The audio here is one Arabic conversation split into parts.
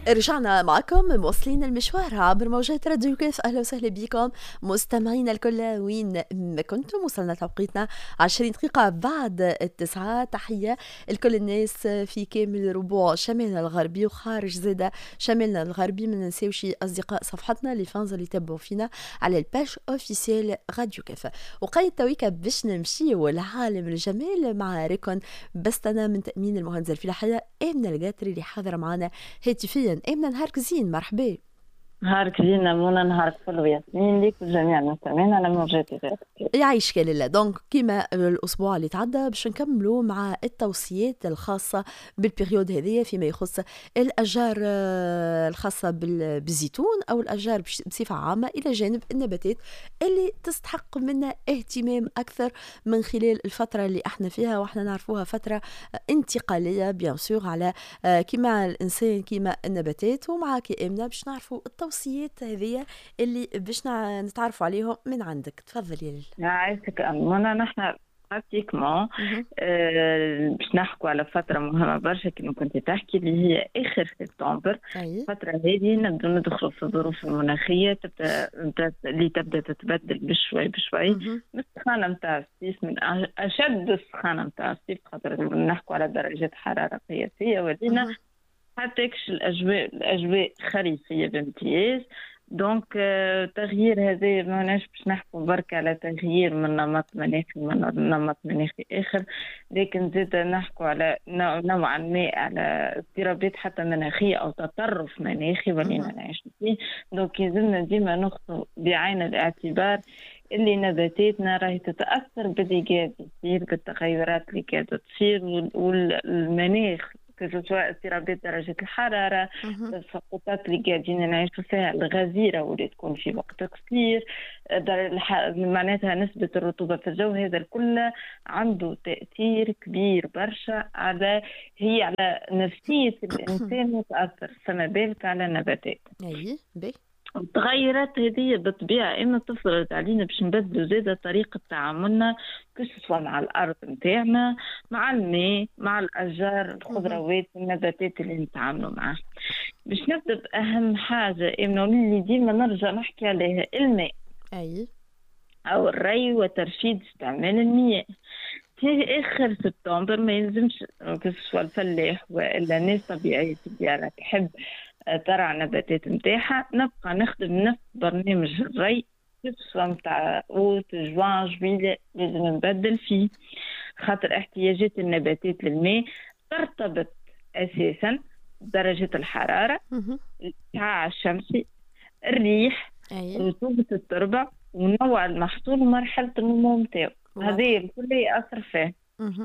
رجعنا معكم مواصلين المشوار عبر موجات راديو كاف. أهلا وسهلا بكم مستمعينا الكل وين ما كنتم. وصلنا توقيتنا 20 دقيقة بعد التسعة. تحية لكل الناس في كامل ربوع شمالنا الغربي وخارج زادة شمالنا الغربي. ما ننساوش أصدقاء صفحتنا اللي فانز اللي تبعوا فينا على الباج اوفيسيال راديو كاف. وقيد تويكا باش نمشيو لعالم الجمال مع ريكون بستنا من تأمين المهندسة الفلاحية آمنة القاتري اللي حاضرة معنا هاتفيا. آمنة، نهارك زين، مرحبا. نهارك زينة منى، نهارك فل وياسمين ليك وجميع المستمعين على موجات ذات. يعيش كالله. دونك كيما الاسبوع اللي تعدى باش نكملوا مع التوصيات الخاصه بالبريود هذه فيما يخص الاشجار الخاصه بالزيتون او الاشجار بصفه عامه، الى جانب النباتات اللي تستحق منا اهتمام اكثر من خلال الفتره اللي احنا فيها، واحنا نعرفوها فتره انتقاليه بيان سور على كيما الانسان كيما النباتات. ومعاك يا امنه باش نعرفوا التوصيات هذه اللي باش نتعرفوا عليهم من عندك. تفضلي. عايزك منى، نحن براتيكمون باش نحكوا على فترة مهمة برشا كما كنت تحكي، اللي هي آخر سبتمبر. الفترة هذه نبدو ندخلوا في الظروف المناخية اللي تبدأ تتبدل بشوي بشوي. من السخانة متاع الصيف، من أشد السخانة متاع الصيف، خاطر نحكوا على درجات حرارة قياسية ولينا حتى الأجواء خريفية بامتياز. دونك تغيير هذا ماناش باش نحكوا برك على تغيير من نمط مناخي من نمط مناخي آخر، لكن زاد نحكوا على نوعا ما على اضطرابات حتى مناخية أو تطرف مناخي ولينا نعيش فيه. دونك يلزمنا ديما نخطو بعين الاعتبار اللي نباتاتنا راهي تتأثر باللي قاعد يصير، بالتغيرات اللي قاعدة تصير، والمناخ سواء اضطرابات درجة الحرارة، السقوطات اللي قاعدين نعيشوا فيها، الغزيرة واللي تكون في وقت قصير، معناتها نسبة الرطوبة في الجو، هذا الكل عنده تأثير كبير برشا على نفسية الإنسان متأثر، فما بالك على النباتات. التغيرات هذه بالطبيعة إما تفرض علينا باش نبدلوا زادة طريقة تعاملنا، كسوا مع الأرض متاعنا، مع الماء، مع الأشجار، الخضروات، النباتات اللي نتعاملوا معها. باش نبدأ بأهم حاجة إنه اللي ديما نرجع نحكي عليها، الماء أو الري وترشيد استعمال المياه. في آخر سبتمبر ما يلزمش كسوا الفلاح وإلا ناس طبيعية تبيع تحب ترعى نباتات متاعها نبقى نخدم نفس برنامج الري متاع اوت جوان جويلية، لازم نبدل فيه خاطر احتياجات النباتات للماء ترتبط اساسا بدرجة الحرارة، الاشعاع الشمسي، الريح، رطوبة التربة، ونوع المحصول ومرحلة النمو متاعو. هذه الكل يأثر فيه.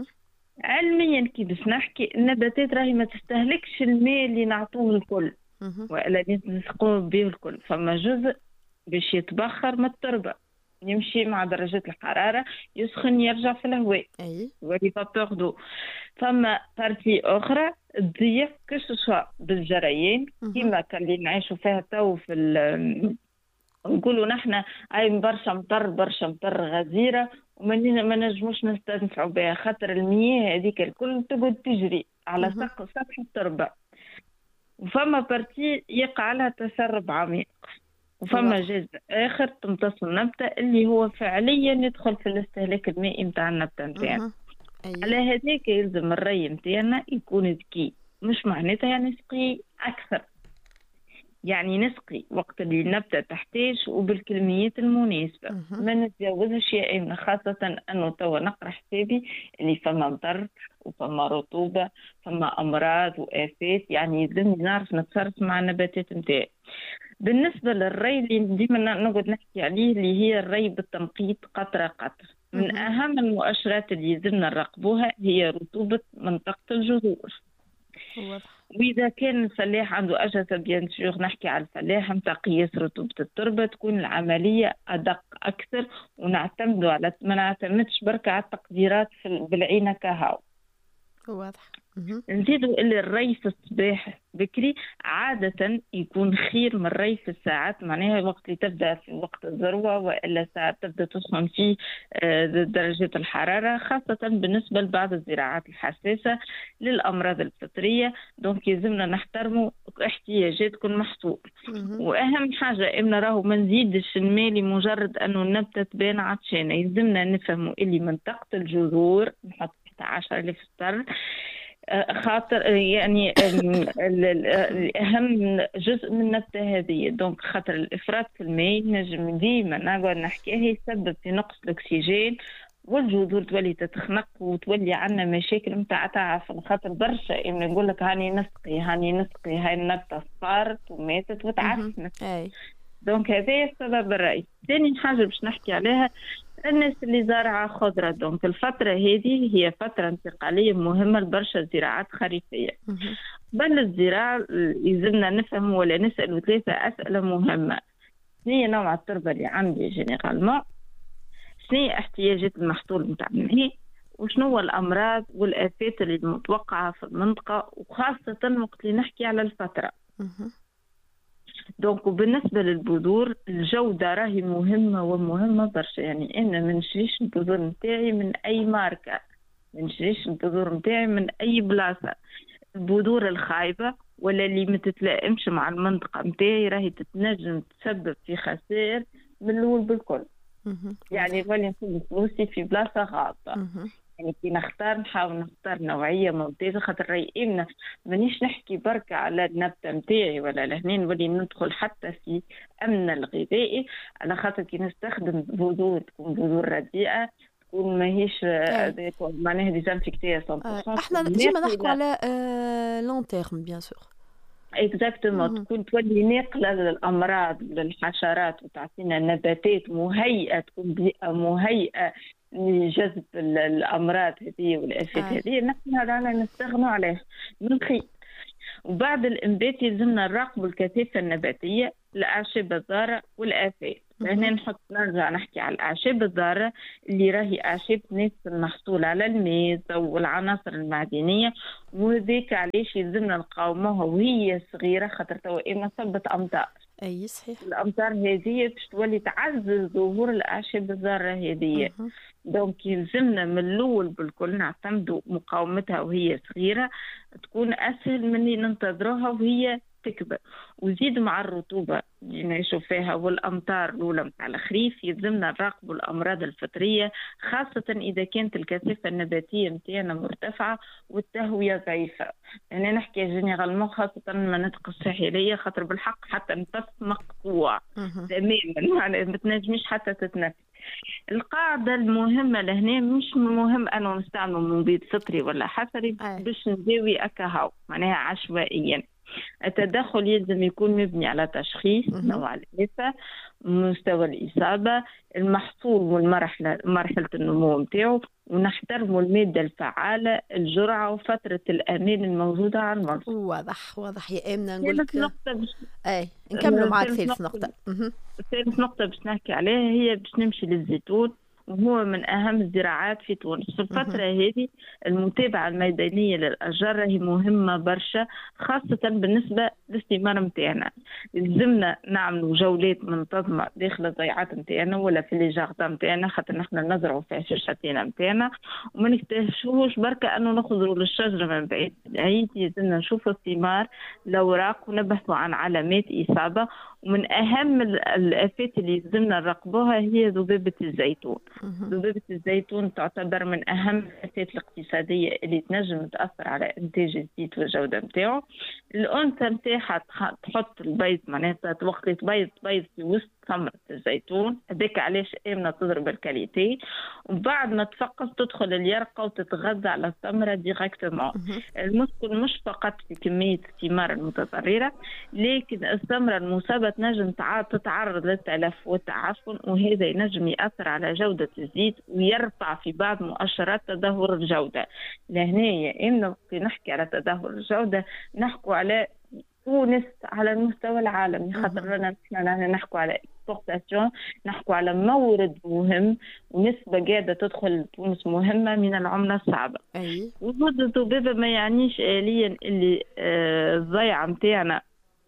علميا كي باش نحكي، النباتات راهي ما تستهلكش الماء اللي نعطوه الكل وإلا نسقوه به الكل، فما جزء باش يتبخر من التربة يمشي مع درجة الحرارة يسخن يرجع في الهواء ولي فابور دو. فما بارتي أخرى تضيع كسوا بالجريان كيما كان نعيشوا فيها تو في نقولوا نحن أي برشا مطر غزيرة وما نجموش نستنفعوا بها خاطر المياه هذيك الكل تقعد تجري على سطح التربة، وفما بارتي يقع لها تسرب عميق، وفما جزء آخر تمتص النبتة اللي هو فعليا يدخل في الاستهلاك المائي متاع النبتة متاعنا. على هذاك يلزم الري متاعنا يكون ذكي، مش معناتها يعني نسقي أكثر، يعني نسقي وقت اللي النبتة تحتاج وبالكميات المناسبة، ما نتجاوزش يا إما، خاصة أنه توا نقرأ حسابي اللي فما مطر وفما رطوبة، فما أمراض وآفات، يعني يلزمني نعرف نتصرف مع النباتات متاعي. بالنسبة للري اللي ديما نقعد نحكي عليه اللي هي الري بالتنقيط قطرة قطرة، من أهم المؤشرات اللي يلزمنا نراقبوها هي رطوبة منطقة الجذور. وإذا كان الفلاح عنده أجهزة بيان سور، نحكي على الفلاح متاع قياس رطوبة التربة، تكون العملية أدق أكثر ونعتمدوا على ما نعتمدش بركة على التقديرات بالعينة كهاو. واضح. نزيدوا اللي الري في الصباح بكري عادة يكون خير من ريف الساعات، معناها وقت اللي تبدأ في وقت الذروة وإلا ساعات تبدأ تسخن فيه درجة الحرارة، خاصة بالنسبة لبعض الزراعات الحساسة للأمراض الفطرية. دونك يلزمنا نحترموا احتياجات كل محصول. وأهم حاجة إن راهو ما نزيدش المالي مجرد أنه النبتة تبان عطشانة، يلزمنا نفهموا اللي منطقة الجذور نحط 10,000 طن خاطر يعني الأهم جزء من النبتة هذه. دونك خاطر الإفراط في الماء نجم ديما نقعد نحكيه يسبب في نقص الأكسجين والجذور تولي تتخنق وتولي عنا مشاكل متاع تعفن. خاطر برشا إن يقول لك هاني نسقي هاي النبتة صارت وماتت وتعفنت. دونك هذا السبب الرئيسي. ثاني حاجة باش نحكي عليها الناس اللي زارعة خضرة. دونك الفترة هذه هي فترة انتقالية مهمة لبرشا زراعات خريفية. بل الزراعة يلزمنا نفهم ولا نسأل 3 أسئلة مهمة. شنو نوع التربة اللي عندي جينيرالمون؟ شنو احتياجات المحصول متاع الماء؟ وشنو الأمراض والآفات اللي متوقعة في المنطقة، وخاصة وقت اللي نحكي على الفترة. دونك وبالنسبة للبذور الجودة راهي مهمة ومهمة برشا. يعني أنا ما نشريش البذور نتاعي من أي ماركة، ما نشريش البذور نتاعي من أي بلاصة. البذور الخايبة ولا اللي ما تتلائمش مع المنطقة نتاعي راهي تتنجم تسبب في خسائر من الأول بالكل. يعني ولي نصب فلوسي في بلاصة غلطة. يعني كي نحاول نختار نوعية ممتازة. خاطر رايقنا مانيش نحكي بركة على النبتة نتاعي ولا لهنا نولي ندخل حتى في أمن الغذائي، على خاطر كي نستخدم بذور تكون بذور رديئة، تكون ماهيش معناها ديزانفيكتية 100%. احنا ديما نحكوا على لون تيرم بيان سور. اكزاكتومون تكون تولي ناقله للامراض للحشرات وتعطينا نباتات مهيئه، تكون بيئه مهيئه لجذب الامراض هذه والافات هذه. نحن رانا نستغنوا عليها من خير. وبعد الانبات يلزمنا نراقب الكثافه النباتيه، الاعشاب الضاره والافات. هنا نرجع نحكي على الاعشاب الضاره اللي راهي اعشاب تناسب المحصول على الماء والعناصر المعدنيه، وذيك علاش يلزمنا نقاوموها وهي صغيره. خاطر توا إما صبت امطار، اي صحيح، الامطار هذه باش تولي تعزز ظهور الاعشاب الضاره هذه. دونك يلزمنا من الاول بالكل نعتمدوا مقاومتها وهي صغيره، تكون اسهل من اللي ننتظروها وهي تكبر. وزيد مع الرطوبة اللي نعيشوا فيها والأمطار الأولى متاع الخريف يلزمنا نراقبوا الأمراض الفطرية، خاصة إذا كانت الكثافة النباتية متاعنا مرتفعة والتهوية ضعيفة. يعني نحكي جينيرالمون خاصة المناطق الساحلية، خاطر بالحق حتى نفس مقطوع تماما، يعني ما تنجميش حتى تتنفس. القاعدة المهمة لهنا مش مهم أنه نستعمل مبيد فطري ولا حصري باش نداوي أكهو معناها عشوائيا. التدخل يلزم يكون مبني على تشخيص نوع الآفة، مستوى الإصابة، المحصول مرحلة النمو متاعو، ونحترموا المادة الفعالة، الجرعة وفترة الأمان الموجودة على المرصد. واضح يا آمنة. نقول لك أي نكملوا معك ثالث نقطة. ثالث نقطة باش نحكي عليها هي باش نمشي للزيتون، وهو من أهم الزراعات في تونس. في الفترة هذه المتابعة الميدانية للأشجار راهي مهمة برشا، خاصة بالنسبة للثمار متاعنا. لازمنا نعملوا جولات منتظمة داخل الضيعات متاعنا ولا في لي جاردان متاعنا، خاطر نحن نزرعوا فيها الشتينة متاعنا وما نكتشفوش بركة أنه نخضروا للشجرة من بعيد. لازمنا نشوفوا الثمار الأوراق ونبحثوا عن علامات إصابة. ومن أهم الآفات اللي لازمنا نراقبوها هي ذبابة الزيتون. ذبابة الزيتون تعتبر من أهم الآفات الاقتصادية اللي تنجم تأثر على إنتاج الزيت والجودة متاعه. الأنثى متاعها تحط البيض، معناتها وقت تبيض في وسط ثمرة الزيتون، هذاك علاش آمنة تضرب الكاليتي. وبعد ما تفقس تدخل اليرقة وتتغذى على الثمرة ديريكتومون. المشكل مش فقط في كمية الثمار المتضررة، لكن الثمرة المصابة تنجم تتعرض للتلف والتعفن، وهذا ينجم يأثر على جودة الزيت ويرفع في بعض مؤشرات تدهور الجودة. لهنا إنه نحكي على تدهور الجودة نحكوا على تونس على المستوى العالمي، خاطر نحن نحكوا على اكسبورتاسيون، نحكوا على مورد مهم ونسبة قاعدة تدخل تونس مهمة من العملة الصعبة. وجود الذبابة ما يعنيش آليا اللي الضيعة متاعنا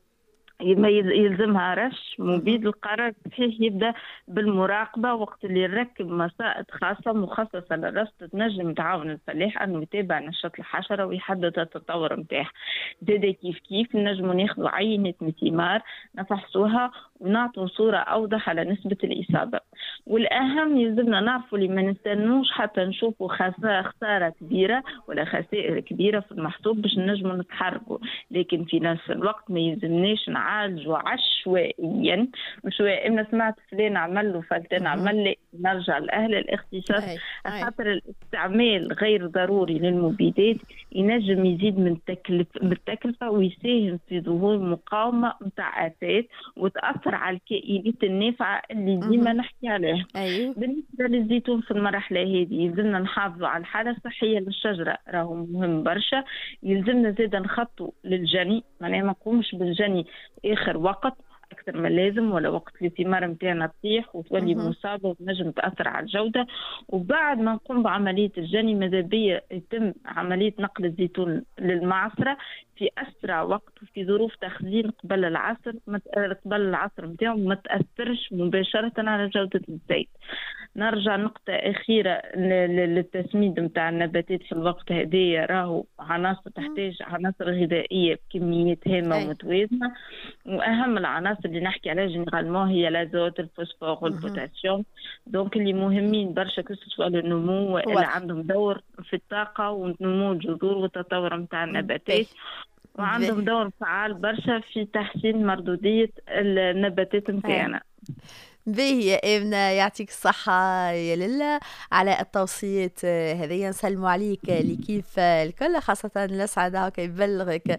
يلزمها رش مبيد. القرار صحيح يبدا بالمراقبه وقت اللي نركب مصائد خاصه مخصصه للرصد، تنجم تعاون الفلاح انه يتابع نشاط الحشره ويحدد التطور نتاعها. زادا كيف نجموا ناخذوا عينه من ثمار نفحصوها ونعطوا صوره اوضح على نسبه الاصابه. والاهم يلزمنا نعرفوا اللي ما نستنوش حتى نشوفوا خساره كبيره ولا خسائر كبيره في المحصول باش نجموا نتحركوا، لكن في نفس الوقت ما يلزمناش نعالجوا عشوائيا. مش اما سمعت فلان عمل له فلتان عمل لي نرجع لاهل الاختصاص، خاطر الاستعمال غير ضروري للمبيدات ينجم يزيد من التكلفه ويساهم في ظهور مقاومه نتاع افات وتاثر على الكائنات النافعه اللي ديما نحكي عليها. بالنسبه للزيتون في المرحله هذه يلزمنا نحافظوا على الحاله الصحيه للشجره، راهو مهم برشا. يلزمنا زاده نخطوا للجني، معناها ما نقومش بالجني اخر وقت اكثر من لازم، ولا وقت الثمار نتاعنا تطيح وتولي مصابه وتنجم تاثر على الجوده. وبعد ما نقوم بعمليه الجني ماذا بيا يتم عمليه نقل الزيتون للمعصره في اسرع وقت وفي ظروف تخزين قبل العصر نتاعو ما تاثرش مباشره على جوده الزيت. نرجع نقطه اخيره للتسميد نتاع النباتات في الوقت هذايا، راهو عناصر تحتاج عناصر غذائيه بكميات هامه ومتوازنه، واهم العناصر اللي نحكي عليها جينيرالمون هي الازوت الفوسفور والبوتاسيوم. دونك اللي مهمين برشا كسوا النمو اللي عندهم دور في الطاقه ونمو الجذور والتطور نتاع النباتات، وعندهم دور فعال برشا في تحسين مردوديه النباتات نتاعنا. باهي يا آمنة، يعطيك الصحة يا لله على التوصيات هذه. نسلموا عليك لكيف الكل، خاصة لسعد هكا يبلغك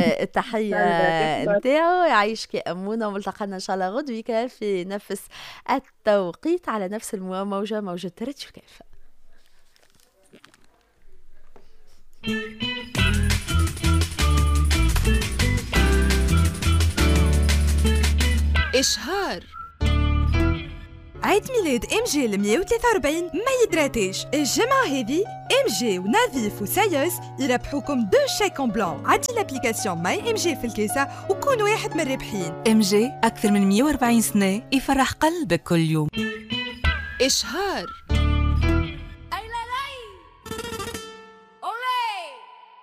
التحية نتاعو. يعيشك أمونة، وملتقانا إن شاء الله غدوة في نفس التوقيت على نفس الموجة، موجة راديو كافة. إشهار عيد ميلاد ام جي ال 143 ما يدراتيش الجمعة هذه. ام جي ونافيف وسايوس يربحوكم 2 شيك اون بلان. عدي لابليكاسيون ماي ام جي في الكيسة وكون واحد من الرابحين. ام جي أكثر من 140 سنة يفرح قلبك كل يوم. إشهار